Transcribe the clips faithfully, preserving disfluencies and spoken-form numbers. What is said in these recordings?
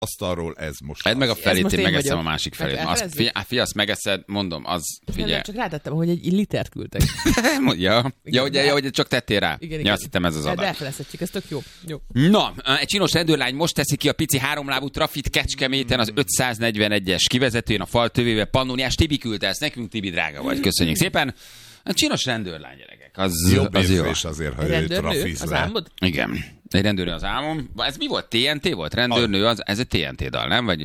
asztalról, ez most Edd meg a felét, én megeszem a másik felét. Meg Azt, figyelj, figyelj, azt megeszed, mondom, az figyelj. Nem, csak rátettem, hogy egy litert küldtek. ja, ja, ugye, ja, ugye csak tettél rá. Igen, ja, igen. azt hittem ez az De adat. elfelezhetjük, ez tök jó. jó. Na, egy csinos rendőrlány most teszi ki a pici háromlábú trafit Kecskeméten az ötszáznegyvenegyes kivezetőjén a fal tövével. Pannóniás Tibi küldte ezt nekünk, Tibi, drága vagy. Köszönjük szépen. A csinos rendőrlány, gyerekek. Az, jobb az jó. és azért, ha ő Rendőrnő, trafiz az le. álmod? Igen. Egy rendőrnő az álmom. Ez mi volt? té en té volt? Rendőrnő, az, ez egy té en té dal, nem? Vagy...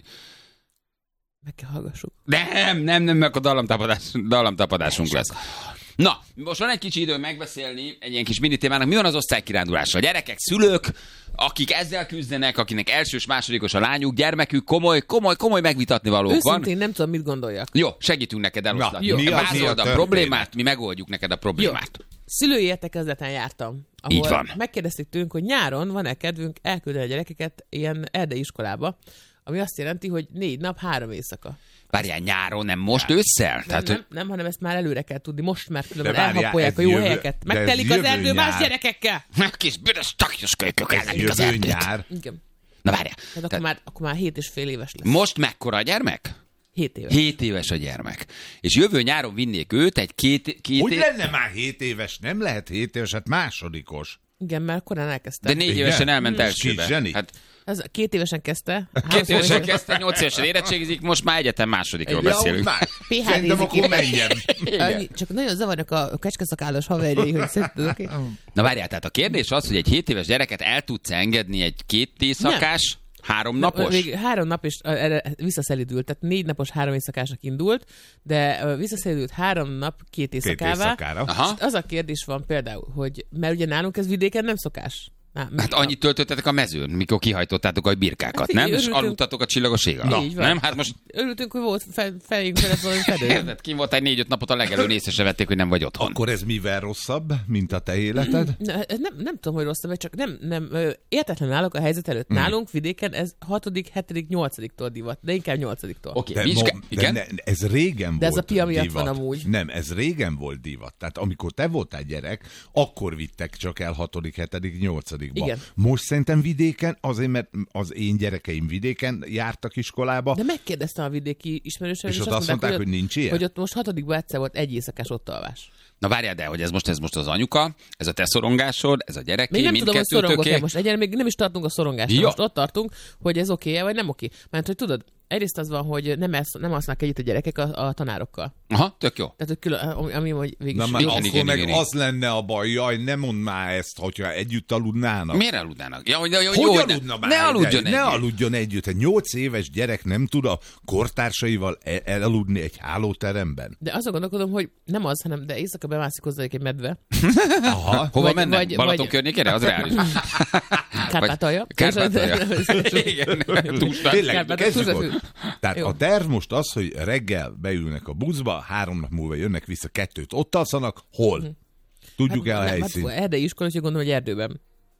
Meg kell hallgassuk. Nem, nem, nem, meg a dallamtapadás, dallamtapadásunk lesz. Na, most van egy kicsi idő megbeszélni egy ilyen kis mini témának. Mi van az osztálykirándulással? Gyerekek, szülők, akik ezzel küzdenek, akinek elsős, másodikos a lányuk, gyermekük, komoly, komoly, komoly megvitatni valók van. Őszintén nem tudom, mit gondoljak. Jó, segítünk neked eloszlatni. Na, mi az Vázold ilyen a történet? problémát, mi megoldjuk neked a problémát. Jó. Szülői értekezleten jártam, ahol Így van. megkérdezték tőlünk, hogy nyáron van-e kedvünk elküldeni a gyerekeket ilyen erdei iskolába, ami azt jelenti, hogy négy nap, három éjszaka. Várjál, nyáron, nem most ősszel? Nem, Tehát, nem, nem, hanem ezt már előre kell tudni, most már különben De várjál, elhappolják ez a jó jövő- helyeket. de ez Megtelik az jövő erdő más nyár. gyerekekkel. hogy kis büdös takjos kölykök Ez ellenük az jövő erdőt. nyár. Igen. Na várjál, Tehát akkor tehát már, akkor már hét és fél éves lesz. most mekkora a gyermek? Hét éves. Hét éves a gyermek. És jövő nyáron vinnék őt egy két, két Hogy év... lenne már hét éves? Nem lehet hét éves, hát másodikos. Igen, mert korán elkezdte. De négy Igen? évesen elment Hmm. elsőbe. Kis zseni. Hát Ez két évesen kezdte. két évesen kezdte, nyolc évesen érettségizik, most már egyetem másodikról beszélünk. már. pé há Szerintem dé-zik. akkor menjen. Annyi, csak nagyon zavarnak a kecskeszakállas haverjai, hogy szerinted oké? Na várjál, tehát a kérdés az, hogy egy hét éves gyereket el tudsz engedni egy két éjszakás, három napos? Még három nap és erre visszaszelidült, tehát négy napos három éjszakásnak indult, de ö, visszaszelidült három nap két Két éjszakává. éjszakára. Aha. Az a kérdés van például, hogy mert ugye nálunk ez vidéken nem szokás. Na, Hát annyit töltöttetek a mezőn, mikor kihajtottátok a birkákat, Hát nem? figyelj, És örültünk. aludtatok a csillagos ég alatt. Így van. Nem? Hát most Örültünk, hogy volt fe, fejünk felett valami fedő. érted, kim volt egy négy-öt napot a legelőn, észre se vették, hogy nem vagy otthon. Akkor ez mivel rosszabb, mint a te életed? Ne, nem, nem tudom, hogy rosszabb, vagy csak nem, nem ö, értetlen állok a helyzet előtt. Nálunk vidéken ez hatodik, hetedik, nyolcadiktól divat, de inkább nyolcadiktól. Oké, De, mi is mo- ke- de igen? ne, ez régen De ez volt a pia miatt divat. van amúgy. Nem, ez régen volt divat. Tehát amikor te voltál gyerek, akkor vittek csak el hatodik, hetedik, nyolcadikba. Igen. Most szerintem vidéken, azért mert az én gyerekeim vidéken jártak iskolába, De megkérdeztem a vidéki ismerősöm, és ott azt mondták, hogy, ott- nincs ilyen? hogy ott most hatodikban egyszer volt egy éjszakás ott alvás. Na várjál, de hogy ez most, ez most az anyuka, ez a te szorongásod, ez a gyereké, Még nem tudom, hogy szorongok-e mindkettőtöké. most. Egyelőre még nem is tartunk a szorongásnál. Jó. Most ott tartunk, hogy ez oké-e, vagy nem oké. Mert hogy tudod, egyrészt az van, hogy nem, elsz, nem alsznak együtt a gyerekek a, a tanárokkal. Aha, tök jó. Tehát, hogy külön, ami, ami hogy végig Na is- már Igen, akkor igen, meg igen, igen. az lenne a baj, jaj, ne mondd már ezt, hogyha együtt aludnának. Miért aludnának? Ja, hogy, jó, Hogy jó, hogy aludna ne, már? ne aludjon Ne együtt. aludjon együtt. Egy nyolc éves gyerek nem tud a kortársaival el- elaludni egy hálóteremben. De azon gondolkodom, hogy nem az, hanem de éjszaka bemászik hozzájuk egy medve. Aha, hova Vagy- mennek? vagy- Balaton vagy- környékére? Az reális. Kárpátalja. Kárpátalja. Igen. Túlstad. Tényleg, Kárpát- kezdjük Túlzat- ott. Tehát Jó. a terv most az, hogy reggel beülnek a buszba, három nap múlva jönnek vissza, kettőt ott alszanak, hol? Tudjuk el a Hát, nem, helyszínt. hát erdei iskola, úgyhogy gondolom, hogy erdőben.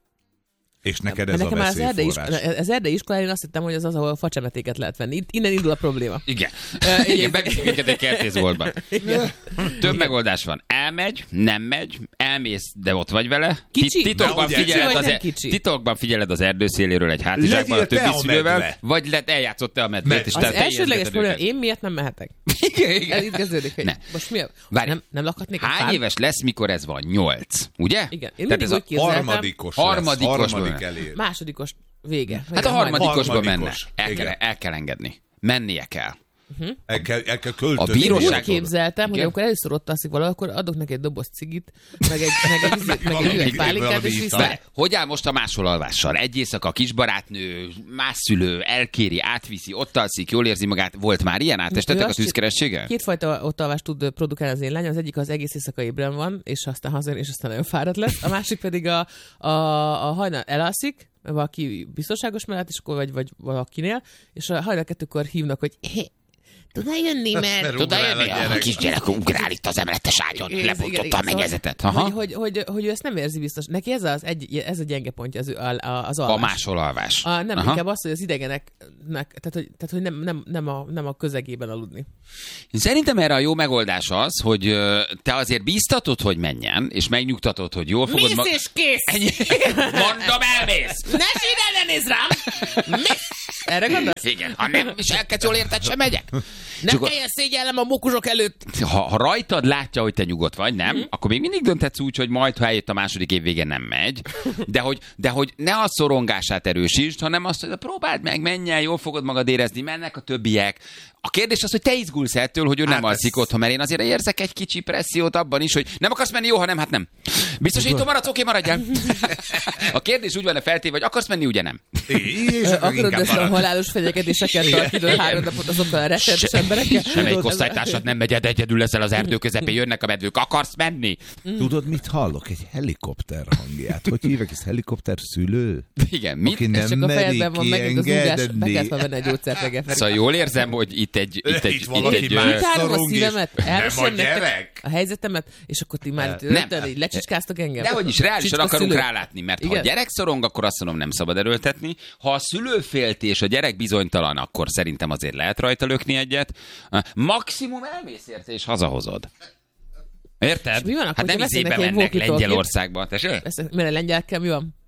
És neked Mert ez a nekem már az erdei, veszélyforrás. iskola, az erdei iskola, én azt hittem, hogy az az, ahol facsemetéket lehet venni. Itt- Innen indul a probléma. Igen. Ö, Igen, igen. beviszik minket egy kertészboltba. Több megoldás van. Elmegy, nem megy, elmész, de ott vagy vele. Kicsi? Titokban De ugye, figyeled, kicsi az vagy e- nem kicsi? titokban figyeled az erdőszéléről egy hátizsákban a Legyél te többi a szülővel, medve. vagy le, eljátszott te a medvét, Med- és Az te Az te elsődleges érzed probléma, őket. én miért nem mehetek? Igen, Ez igen. itt kezdődik, hogy Ne. most mi a... Várj. Nem, nem lakhatnék a Hány fán? éves lesz, mikor ez van? Nyolc, ugye? Igen. Én Tehát mindig ez a úgy képzeltem, Harmadikos, Harmadikos lesz, harmadik benne. elér. másodikos vége. Hát a Igen, harmadikosba Harmadikos. menne. El kell, Igen. el kell engedni. Mennie kell. El kell, el kell A költözni. Én bíróság- úgy képzeltem, hogy Igen. amikor először ott alszik valahol, akkor adok neki egy doboz cigit, meg egy, meg egy, meg egy, Valami- üveg pálinkát, valami és ital. vissza. Várj, hogy áll most a másolalvással? Egy éjszaka a kisbarátnő, más szülő, elkéri, átviszi, ott alszik, jól érzi magát. Volt már ilyen? Átestetek Ő a azt- tűzkerességgel? Kétfajta ott alvást tud produkálni az én lányom. Az egyik az egész éjszaka ébren van, és aztán hazajön, és aztán nagyon fáradt lesz. A másik pedig a, a, a hajnal elalszik, valaki biztonságos mellett, és akkor vagy, vagy valakinél, és a hajnal kettőkor hívnak, hogy hé, tudnál jönni, mert... Mert Tudod, ugrál a jönni? A gyerek. kisgyerek ugrál itt az emeletes ágyon, Igen, lebontotta igen, a igen. mennyezetet. Hogy, Aha. hogy, hogy, hogy ő ezt nem érzi biztos. Neki ez, az egy, ez a gyenge pontja az, ő- a- az alvás. A másolalvás. A, nem, Aha. inkább az, hogy az idegeneknek, tehát hogy, tehát, hogy nem, nem, nem, a, nem a közegében aludni. Én szerintem erre a jó megoldás az, hogy ö, te azért bíztatod, hogy menjen, és megnyugtatod, hogy jól fogod... Mész és kész! Ennyi. Mondom, elmész! Ne sírjál, ne nézz rám! Mész! Erre gondolsz? Igen, ha nem viselkedsz jól érted, sem megyek. Nem kelljen szégyellem a mókusok előtt. Ha, ha rajtad látja, hogy te nyugodt vagy, nem? Mm. Akkor még mindig dönthetsz úgy, hogy majd, ha eljött a második év vége, nem megy. De hogy, de hogy ne a szorongását erősítsd, hanem azt, hogy próbáld meg, menj el, jól fogod magad érezni, mennek a többiek. A kérdés az, hogy te izgulsz ettől, hogy ő hát nem alszik otthon, mert én azért érzek egy kicsi pressziót abban is, hogy nem akarsz menni, jó, ha nem, hát nem. Biztosító maradsz, oké, maradjál. A kérdés úgy van a feltéve, hogy akarsz menni, ugye nem. Akarod ezt a halálos fenyegetéseket tartani három napot azokkal a rettenetes emberekkel? Semmelyik osztálytársad nem megy, egyedül leszel az erdő közepén, jönnek a medvők, akarsz menni? Tudod, mit hallok? Egy helikopter hangját. Hogy hívják, ez helikopter szülő? Igen, mit? Aki nem Csak a fejedben merik van megint az ugás, be kiengedni. kellett venni egy gyógyszert reggel. Szóval jól érzem, hogy itt egy... Itt egy, Itt itt valaki egy más. ö, Kitárom a szorong is. szívemet, Nem a elmesélem nektek gyerek. a helyzetemet, és akkor ti már Nem. rögtön így lecsicskáztok engem. Dehogy is, reálisan Csicska akarunk szülő. rálátni, mert ha a Igen? gyerek szorong, akkor azt mondom, nem szabad erőltetni. Ha a szülő félti és a gyerek bizonytalan, akkor szerintem azért lehet rajta lökni egyet. Maximum elmész érte és hazahozod. Érted? És mi van akkor, hát nem hogyha izébe vesznek egy mennek walkie-talkie-t? Lengyelországba. Tessék? Ezt, mert a lengyelekkel mi van?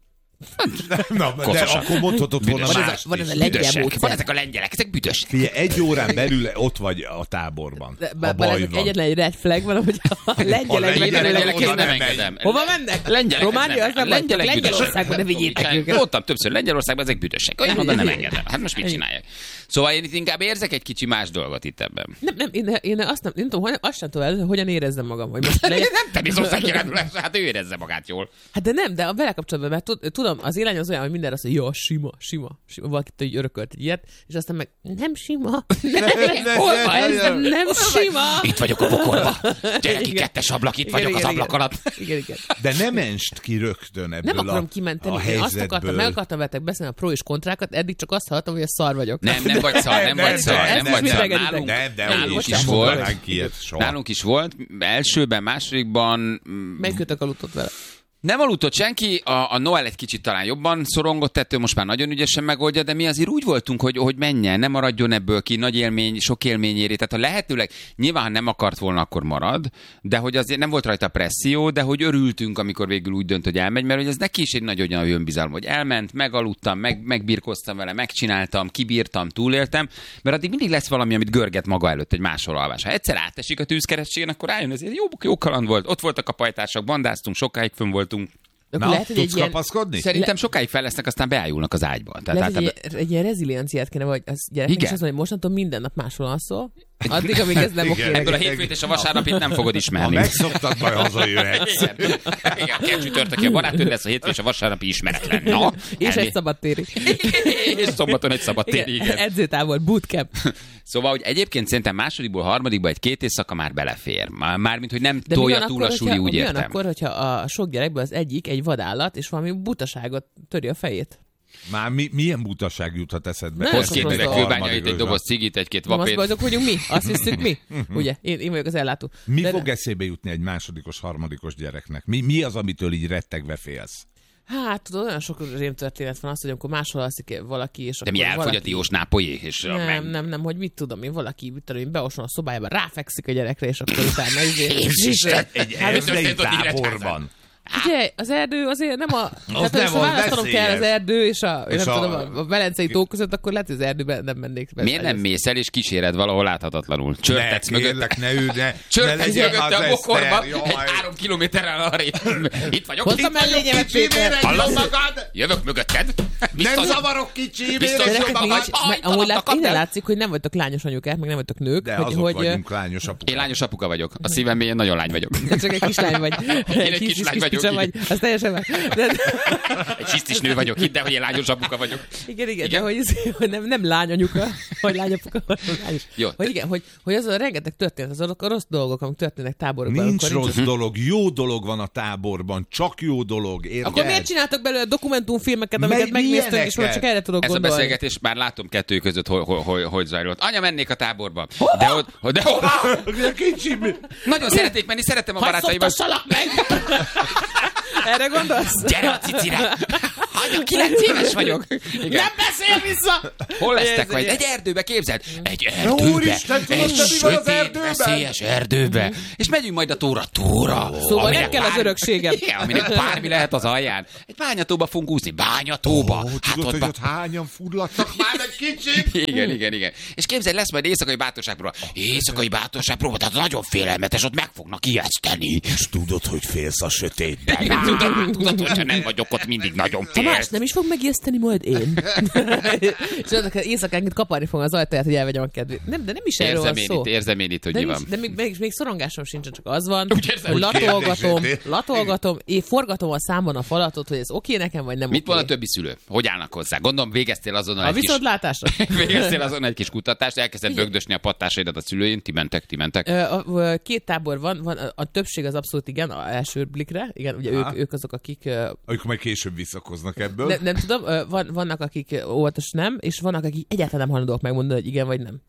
Na, de Koszosan. akkor mondhatod volna Büdös. Van ez a- mást van ez is. a lengyel Büdösek. módszer. Van ezek a lengyelek, ezek büdösek. Figyelj, egy órán belül ott vagy a táborban. De, Ha bár baj ezek van. egyetlen egy red flag van, hogy a lengyelek lengyelek Én a megkerülnek. lengyelekhez oda nem nem engedem. Hova mennek? Lengyelek, Románia, az nem lengyelek vagy, csak büdösek. Lengyelországban ne vigyétek őket. Mondtam többször, Lengyelországban ezek büdösek. Olyan oda nem engedem. Hát most mit csinálják? Szóval én itt inkább érzek egy kicsi más dolgot itt ebben. Nem, nem, én, én azt nem, nem tudom, hogy- azt sem tudom el, hogy hogyan érezzem magam. Hogy most legyen... Nem te bizony kirándulás, hát ő érezze magát jól. Hát de nem, de a vele kapcsolatban, mert tud- tudom, az élány az olyan, hogy minden azt mondja, jó, sima, sima, sima. Valaki így örökölt egy ilyet, és aztán meg nem sima. Nem, hol van ez? Nem sima. Itt vagyok a pokolba. Gyere ki, Igen. kettes ablak, itt Igen, vagyok az igen, ablak igen. alatt. Igen, igen. De ne menst ki rögtön ebből Nem akarom a, kimenteni, a én azt akartam, helyzetből. meg akartam veletek beszélni a pro és kontrákat, eddig csak azt hallottam, hogy a szar vagyok. Nem, nem vagy szar, nem Nem, vagy szar, nem, nem nem, vagy nem, szar. nem, Nálunk, Nem, de nálunk úgy is is volt. mondanánk ilyet soha. Nálunk is volt. Elsőben, másodikban Megkötök aludtot vele. nem aludt senki, a, a Noel egy kicsit talán jobban szorongott ettől, most már nagyon ügyesen megoldja, de mi azért úgy voltunk, hogy, hogy menjen, ne maradjon ebből ki, nagy élmény, sok élmény éri. Tehát a lehetőleg, nyilván ha nem akart volna, akkor marad, de hogy azért nem volt rajta presszió, de hogy örültünk, amikor végül úgy dönt, hogy elmegy, mert hogy ez neki is egy nagy olyan önbizalom, hogy elment, megaludtam, meg, megbirkoztam vele, megcsináltam, kibírtam, túléltem, mert addig mindig lesz valami, amit görget maga előtt egy máshol alvás. Ha egyszer átesik a tűzkeresztségen, akkor rájön, ez jó, jó kaland volt. Ott voltak a pajtások, bandáztunk, sokáig fönn voltunk. De akkor Na, lehet, hogy tudsz egy ilyen, kapaszkodni? Szerintem sokáig fel lesznek, aztán beájulnak az ágyba. Tehát lehet, hogy általában... egy, egy ilyen rezilienciát kéne, vagy az gyereknek is Igen. azt mondja, hogy mostantól minden nap máshol alszol, addig, amíg ez nem oké. Igen. Ebből a neked. hétfőt és a vasárnapit nem fogod Ha ismerni. megszoktad, majd hazajöhetsz. Igen, igen, a kettő csütörtöki a barátőd lesz, a hétfő és a vasárnapi ismeretlen. Na, És elmi- egy szabadtéri. és szombaton egy szabadtéri, igen. Edzőtávol, bootcamp. Szóval, hogy egyébként szerintem másodikból, harmadikból egy két éjszaka már belefér. Már- Mármint, hogy nem De mi tolja van túl akkor, a suli, hogyha- úgy mi van értem. akkor, hogyha a sok gyerekből az egyik egy vadállat, és valami butaságot töri a fejét? Már mi, milyen butaság juthat eszedbe? Nem, Hoz sok két rossz üveg dolog. kőbányait, egy doboz cigit, egy-két Nem az vapét. boldog vagyunk mi? Azt hiszük mi? Ugye? Én, én vagyok az ellátó. Mi De- fog eszébe jutni egy másodikos, harmadikos gyereknek? Mi, mi az, amitől így rettegve félsz? Hát tudod, olyan sok rémtörténet van az, hogy amikor máshol alszik valaki, és De akkor mi elfogy a valaki... diós nápolyé, és a Nem, meg... nem, nem, hogy mit tudom én, valaki, mit tudom én, beoson a szobájába, ráfekszik a gyerekre, és akkor utána izé... Jézusen! Egy Hát, mi erdei történt ott táborban. Ugye, az erdő azért nem a... Tehát, nem ha az választanom kell az veszélyes. erdő és a, És nem a- tudom, a Velencei tó között, akkor lehet, hogy az erdőben nem mennék. be. Miért nem mész el és kíséred valahol láthatatlanul? Csörtetsz Ne, mögött. kérlek, ne ülj, ne, ne Csörtetsz legyen mögötte az a bokorba, Eszter, egy jaj. három kilométerrel arrébb. Itt vagyok. Hozd a Itt vagyok, mellényemet, kicsi, Péter. méreg, Hallasz? magad. Jövök mögötted. Nem Biztos- zavarok, kicsi, Biztos, méreg, hogy Gyerekek, jobban még, vagy. mert Aj, amúgy lát, kaptál. innen látszik, hogy nem vagytok lányos anyukák, meg nem vagytok nők. De hogy, azok hogy, vagyunk lányos apukák. Én lányos apuka vagyok. A szívem mélyén nagyon lány vagyok. Te csak egy kislány vagy. egy Kis- kislány kis vagyok, picsa igen. vagy. Az teljesen meg. De, Egy hisztis nő vagyok. Hidd el, hogy én lányos apuka vagyok. igen, igen, Igen? de hogy, ez- hogy nem, nem lányanyuka, vagy lányapuka, vagy lányos. Jó. Hogy igen, hogy, hogy az a rengeteg történet, azok a rossz dolgok, amik történnek táborokban. Nincs amikor rossz dolog, jó dolog van a táborban, csak jó dolog, érted? Akkor miért csináltak belőle dokumentumfilmeket, amiket Mely- megnéztünk, és milyeneket? most csak erre tudok Ez a gondolni? beszélgetés már látom kettő között, hogy, hogy, hogy, hogy zajlott. Anya, mennék a táborba. De ott, de ott, De kicsi, mi- nagyon szeretnék menni, szeretem a Hadd barátaimat. szoptassalak meg! Erre gondolsz? Gyere a cicire! Anya, kilenc éves vagyok. Igen. Nem beszél vissza! Hol lesztek Ez majd? egy- Egy erdőbe, képzeld? Egy erdőbe. Úristen, tudod, Egy te mi van az sötét, erdőben? veszélyes erdőbe. És megyünk majd a tóra. Tóra. Szóval aminek nem kell az bár- örökségem. Igen, aminek bármi lehet az alján. Egy bányatóba fogunk úszni. Bányatóba. Ó, Hát tudod, ott hogy ba- ott hányan furladtak már egy kicsit? Igen, igen, igen. És képzeld, lesz majd éjszakai bátorságpróba. Éjszakai bátorságpróba, tehát nagyon félelmetes, ott meg fognak ijeszteni. És tudod, hogy félsz a sötétben. Tudod, tudod, hogyha nem vagyok ott, mindig nagyon Ha más félsz. nem is fog megijeszteni, majd én. És annak éjszakánként kaparni fogom az ajtaját, hogy elvegyem a kedvét. Nem, de nem is erről Érzem van én szó. itt, érzem én itt, hogy De, mi nem van. is, de még, még, még szorongásom sincsen, csak az van, Úgy érzem, hogy hogy latolgatom, kérdését. latolgatom, én forgatom a számon a falatot, hogy ez oké nekem, vagy nem Mit oké. mond a többi szülő? Hogy állnak hozzá? Gondolom végeztél azonnal A egy kis... viszontlátásra? Végeztél azon egy kis kutatást, elkezdted Igen. bögdösni a pattásaidat a szülőin, ti mentek, ti mentek. Ö, a- a- Két tábor van, van, a többség az abszolút igen, a első blikre, igen, ugye ők, ők azok, akik, ö, Amikor majd később visszakoznak ebből. ne, nem tudom, ö, van, vannak, akik ö, óvatos nem, és vannak, akik egyáltalán nem hajlandóak megmondani, hogy igen vagy nem.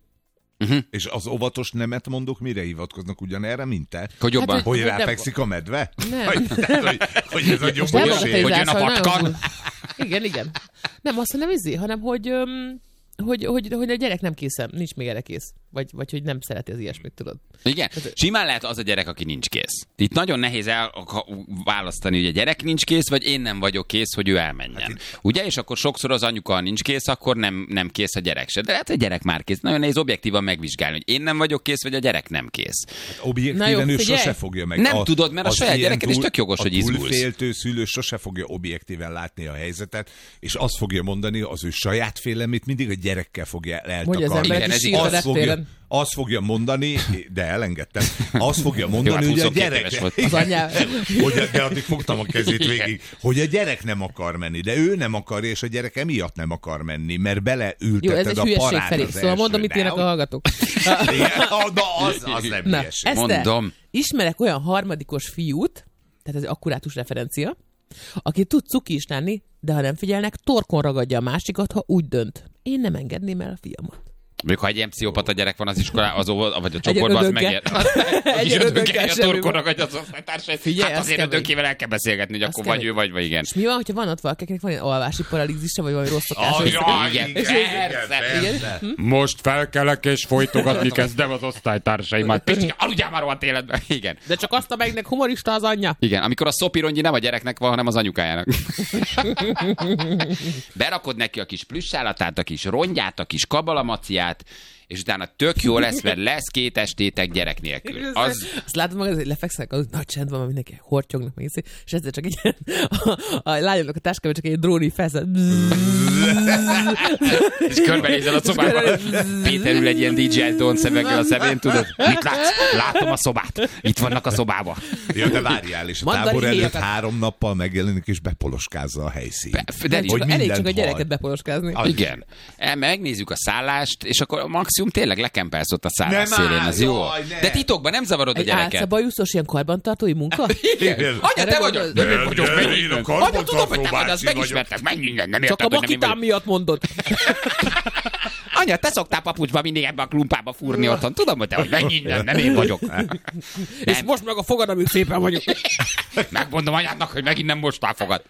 És az óvatos nemet mondok, mire hivatkoznak ugyanerre, mint te? Hogy jobban. Hát, Hogy hogy nem- ráfekszik a medve? Nem. Hogy, tehát, hogy, hogy ez a Most gyomoroség? hogy jön a elmagadtál, patkan. nagyon fur- Igen, igen. Nem azt nem izé, hanem hogy, öm, hogy, hogy, hogy a gyerek nem készen, nincs még erre kész. Vagy, vagy hogy nem szereti az ilyesmit, tudod. Igen, simán lehet az a gyerek, aki nincs kész. Itt nagyon nehéz el választani, hogy a gyerek nincs kész, vagy én nem vagyok kész, hogy ő elmenjen. Hát ugye? És akkor sokszor az anyuka nincs kész, akkor nem, nem kész a gyerek se. De lehet, hogy a gyerek már kész. Nagyon nehéz objektívan megvizsgálni, hogy én nem vagyok kész, vagy a gyerek nem kész. Hát objektíven Na jó, ő figyelj! sose fogja meg. Nem tudod, mert a az saját ilyen gyereked is tök jogos, a hogy izgulsz. túlféltő szülő sose fogja objektíven látni a helyzetet, és azt fogja mondani, az ő saját félelmét mindig a gyerekkel fogja Mondja az eltakarni. emberek Igen, is ez sír a Azt fogja, reptéren. azt fogja mondani, de elengedtem, azt fogja Jó, mondani, hát hogy a huszonkettő gyerek... éves volt. Az anyám. hogy, de addig fogtam a kezét Igen. végig, hogy a gyerek nem akar menni, de ő nem akarja, és a gyerek emiatt nem akar menni, mert beleülteted Jó, ez egy a hülyeség, parán Feri. az Szóval mondom, mit elsőre. írnak a hallgatók. Igen, na, az, az nem Na, hülyeség. Eszter, Mondom. ismerek olyan harmadikos fiút, tehát ez egy akkurátus referencia, aki tud cuki is lenni, de ha nem figyelnek, torkon ragadja a másikat, ha úgy dönt. Én nem engedném el a fiamat. Még ha egy ilyen pszichopata gyerek van az iskolá, az óvod, vagy a Egy csoportban, az ödönke. megér. Egy Egy ödönke ödönke, a semmi torkon ragadja az osztálytársait. Figyelj, Hát az azért kemény. ödönkével el kell beszélgetni, hogy Az akkor vagy kemény. ő, vagy, vagy igen. És mi van, hogyha van ott valaki, akinek van ilyen alvási paralízise, vagy valami rossz szokás? Ah, jaj, igen, igen, persze. persze. Most felkelek és folytogatni kezdem az osztálytársaimat. Picike, aludjál már rohadt életben. Igen. De csak azt a megnek humorista az anyja. Igen, amikor a szopirongyi nem a gyereknek van, hanem az anyukájának. Berakod neki a kis plüssállatát, a kis rongyát, a kis kabalamaciát, és utána tök jó lesz, mert lesz két estétek gyerek nélkül. Az... Azt látom magad, hogy lefekszenek, az nagy csend van, mindenki hortyognak, meg iszi, és egyszer csak egy a, a lányomnak a táskában csak egy dróni felszed. És körbenézel a szobában. Péter ül egy ilyen dé jé Don szemeggel a szemén, tudod? Mit látsz? Látom a szobát. Itt vannak a szobában. Ja, de várjál, és a Mandarin tábor előtt héjakat. három nappal megjelenik, és bepoloskázza a helyszínt. Be- de Elég hogy csak, elég mindent csak a gyereket hall. bepoloskázni. Igen. El, megnézzük a szállást, és akkor maximum tényleg lekempelsz ott a szállás Nem szélén. áll, Az jó. jaj, ne. De titokban nem zavarod a Egy gyereket. álcabajuszos ilyen karbantartói munka? Igen. Igen. Anya, te Erre vagy gondolsz? az. Nem De- vagyok, de mennyi én a minden. karbantartó Anya, tudom, hogy te vagy az. bácsi Megismertek, megismertek. Nem Csak a érted, hogy nem én makitám vagyok. miatt mondod. Anya, te szoktál papucsba mindig ebbe a klumpába fúrni otthon. Tudom, hogy te vagy. Mennyi minden. Nem én vagyok. És Nem. most meg a fogad, amíg szépen vagyok. Megmondom anyádnak, hogy megint nem mostál fogad.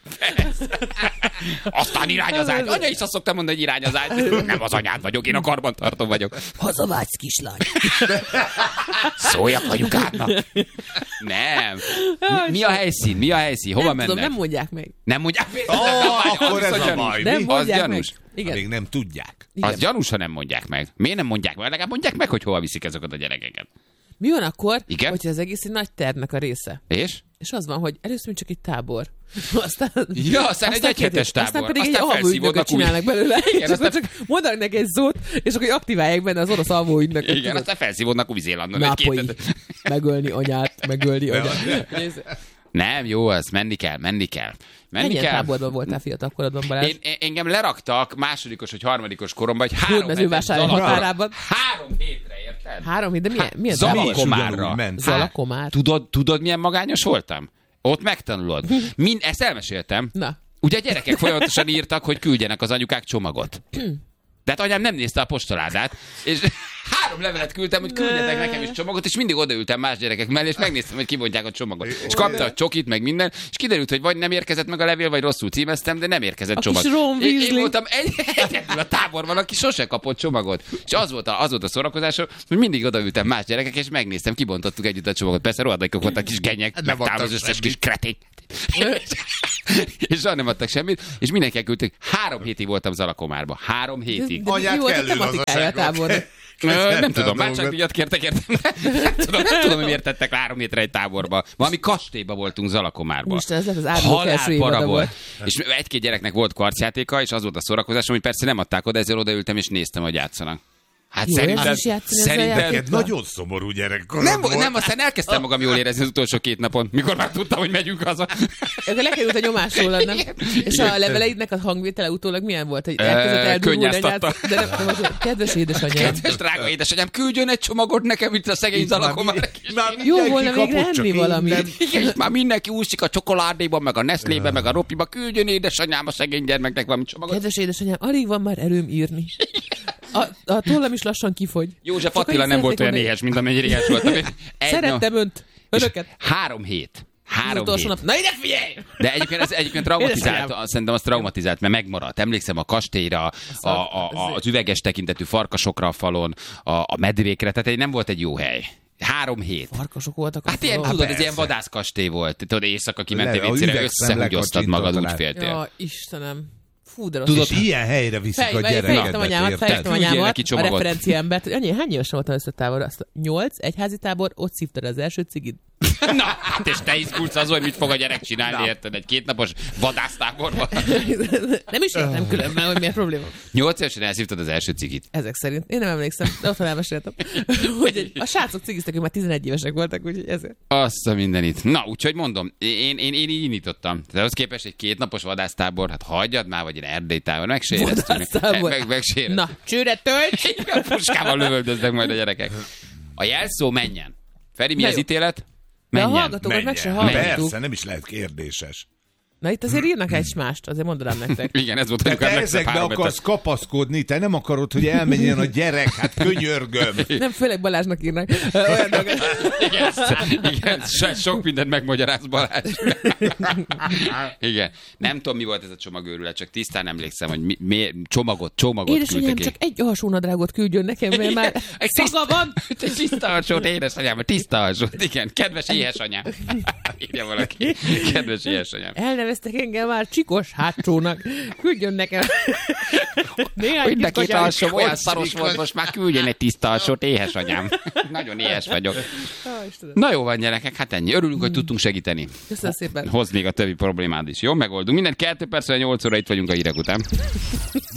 Aztán irány az ágy. Anya is azt szoktam mondani, hogy irány az ágy. Nem az anyád vagyok, én a karbantartó vagyok. Hazavágysz, kislány. Szóljak anyukádnak. Nem. Mi- Mi a helyszín? Mi a helyszín? Hova Nem mennek? tudom, nem mondják meg. Nem mondják. Ó, akkor ez a gyanús. baj. Nem Mi? mondják Az meg. gyanús. Igen. Még nem tudják. Igen. Az gyanús, ha nem mondják meg. Miért nem mondják meg? Legalább mondják meg, hogy hova viszik ezeket a gyerekeket. Mi van akkor, Igen? hogyha az egész egy nagy tervnek a része? És? És az van, hogy először még csak egy tábor. Aztán, Ja, aztán egy egyhetes tábor. Aztán pedig Aztán egy alvóügynököt felszívódnak úgy. csinálnak belőle. Igen, És akkor aztán- csak mondanak neki egy szót, és akkor aktiválják benne az orosz alvóügynököt. Igen, aztán felszívódnak Új-Zélandon. egy Nápolyi. két- Megölni anyát, megölni anyát. Nézd, Nem, jó az, menni kell, menni kell. Menni Mennyien kell. táborban voltál fiatal korodban, Balázs? Én, én, engem leraktak másodikos vagy harmadikos koromban, hogy három Hódmezővásárhely hetes Zalakomár- határában. Három hétre, érted? Három hét, de milyen, milyen tábor? Zalakomárra. ugyanúgy ment. Zalakomár. Tudod, tudod, milyen magányos voltam? Ott megtanulod. Mind, ezt elmeséltem. Na, Ugye a gyerekek folyamatosan írtak, hogy küldjenek az anyukák csomagot. Tehát anyám nem nézte a postaládát, és három levelet küldtem, hogy küldjetek nekem is csomagot, és mindig odaültem más gyerekek mellé, és megnéztem, hogy kibontják a csomagot. És kapta a csokit, meg minden, és kiderült, hogy vagy nem érkezett meg a levél, vagy rosszul címeztem, de nem érkezett a csomag. Kis Ron én, én Weasley. voltam egy, egyedül a táborban, aki sose kapott csomagot. És az volt a, az volt a szórakozásom, hogy mindig odaültem más gyerekek, és megnéztem, kibontottuk együtt a csomagot. Persze rohadékok voltak kis genyek, meg az összes kis kreték. És soha nem adtak semmit, és mindenki elküldtek. Három hétig voltam Zalakomárban. Három hétig. De Anyát mi volt a kellő tematikája a tábornak? Ö, nem tudom, váltságdíjat kértek, értem. Nem tudom, nem tudom, hogy miért tettek három hétre egy táborba. Valami kastélyba voltunk Zalakomárban. Úristen, ez lett az árulók első évada Halálpara volt. volt. És egy-két gyereknek volt karcjátéka, és az volt a szórakozásom, hogy persze nem adták oda, ezért odaültem, és néztem, hogy játszanak. Hát Jó, szerintem, ez is játszani ezzel szerintem játék? Neked nagyon szomorú gyerekkorod nem, volt. nem, aztán elkezdtem magam jól érezni az utolsó két napon, mikor már tudtam, hogy megyünk haza. Akkor lekerült a nyomás rólad, nem? És a leveleidnek a hangvétele utólag milyen volt? Hogy elkezdett eldurulni könnyáztatta. anyád? De nem, nem, az, kedves édesanyám. Kedves drága édesanyám, küldjön egy csomagot nekem, itt a szegény Zalakomár. Jó volna végre enni valamit. Igen, már mindenki úszik a csokoládéban, meg a Nestlébe, meg a Ropiba, küldjön édesanyám a szegény gyermeknek valami csomagot. Kedves édesanyám, alig van már erőm írni. A, a tollam is lassan kifogy. József Csak Attila annyit nem volt szeretnék olyan mondani. éhes, mint amennyire éhes voltam. Egy Szerettem önt, önöket. Három hét. Három utolsó hét. nap. Na ide figyelj! De egyébként, ez egyébként traumatizált, Édesanyám. szerintem az traumatizált, mert megmaradt. Emlékszem a kastélyra, a, a, a, az üveges tekintetű farkasokra a falon, a, a medvékre, tehát egy, nem volt egy jó hely. Három hét. Farkasok voltak a Hát ilyen, falon. tudod, ez persze. ilyen vadászkastély volt. Tudod, éjszaka kimentél Le- a vécére, üvegszemle összehúgyoztad magad, úgy kacsintottal át. féltél. Ja, Istenem. Fú, de rossz. Tudod, ilyen helyre viszik Fej, a fej, gyereket. fejtem anyámat, fejtem Küldjél anyámat, neki a csomagot. referenciámbert. Annyi, hány évesen voltam össze tábor? Azt nyolc, egyházi tábor, ott szívtad az első cigit. Na, hát és te izgulsz az, hogy mit fog a gyerek csinálni, érted? Egy kétnapos vadásztáborban. Nem is értem különben, hogy mi a probléma. Nyolc évesen elszívtad az első cigit. Ezek szerint. Én nem emlékszem, de otthon elmeséltem. Hogy egy, a srácok cigiztek, ők már tizenegy évesek voltak, úgyhogy ezért. Azt a mindenit. Na, úgyhogy mondom, én, én, én így indítottam. Tehát ahhoz képest egy kétnapos vadásztábor, hát hagyjad már, vagy egy erdélytábor, megséreztünk. Vadásztábor. Meg, megséreztünk. Na, csőre tölts! Igen, puskával lövöldöznek majd a gyerekek. A jelszó menjen. Feri, mi Na az jó. ítélet? De a Menjen. hallgatókat meg se Menjen. hallgattuk. Persze, nem is lehet kérdéses. Na itt azért írnak egy mást, azért mondanám nektek. Igen, ez volt, De amikor te megszebb ezekbe három akarsz hetet. kapaszkodni, te nem akarod, hogy elmenjen a gyerek, hát könyörgöm. Nem, főleg Balázsnak írnak. Olyan dolgot. Igen, igen, se- sok mindent megmagyaráz Balázs. Igen. Nem tudom, mi volt ez a csomagőrület, csak tisztán emlékszem, hogy mi, mi, csomagot, csomagot Édesanyám, küldtek csak egy alsónadrágot küldjön nekem, mert már Egy szaga van. Egy tiszta alsót, édesanyám, tiszta alsót. Igen, kedves éhesanyám. Írja valaki. Kedves éhesanyám. Elneveztek engem már csikos hátsónak. Küldjön nekem. Néhány Mind a kis két katyám. alsó olyan szaros volt, most már küldjen egy tiszta alsót, éhesanyám. Nagyon éhes vagyok. Ó, Istenem. Na jó van, gyerekek, hát ennyi. Örülünk, hogy tudtunk segíteni. Köszönöm szépen. Hoz még a többi problémád is. Jó, megoldunk. Minden kettő percre nyolc óra itt vagyunk a hírek után.